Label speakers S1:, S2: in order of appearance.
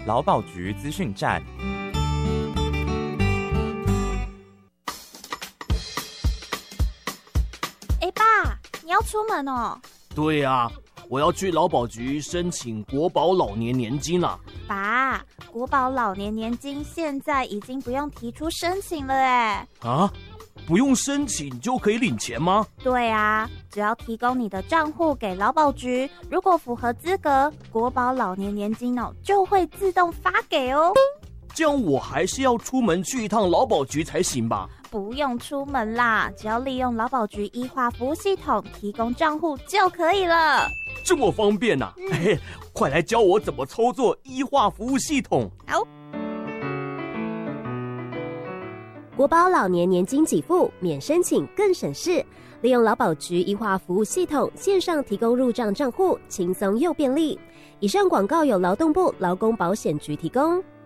S1: 劳保局资讯站。
S2: 爸，你要出门哦？
S3: 对啊，我要去劳保局申请国保老年年金啦。
S2: 爸，国保老年年金现在已经不用提出申请了耶。
S3: 啊？不用申请就可以领钱吗？
S2: 对啊，只要提供你的账户给劳保局，如果符合资格，国保老年年金就会自动发给哦。
S3: 这样我还是要出门去一趟劳保局才行吧？
S2: 不用出门啦，只要利用劳保局医化服务系统提供账户就可以了。
S3: 这么方便啊！嘿，快来教我怎么操作医化服务系统。
S2: 好。
S4: 国保老年年金给付免申请更省事，利用劳保局医化服务系统线上提供入账账户，轻松又便利。以上广告由劳动部劳工保险局提供。